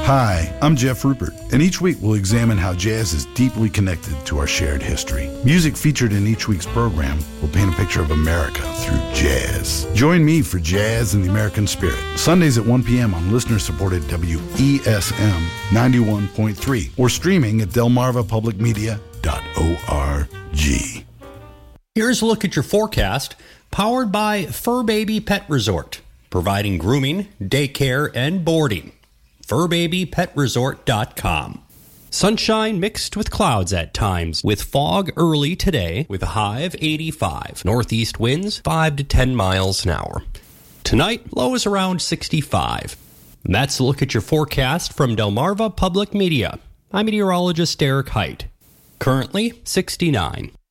Hi, I'm Jeff Rupert, and each week we'll examine how jazz is deeply connected to our shared history. Music featured in each week's program will paint a picture of America through jazz. Join me for Jazz and the American Spirit, Sundays at 1 p.m. on listener-supported WESM 91.3 or streaming at delmarvapublicmedia.org. Here's a look at your forecast, powered by Fur Baby Pet Resort, providing grooming, daycare, and boarding. FurBabyPetResort.com. Sunshine mixed with clouds at times, with fog early today, with a high of 85. Northeast winds 5 to 10 miles an hour. Tonight, low is around 65. And that's a look at your forecast from Delmarva Public Media. I'm meteorologist Derek Height. Currently 69.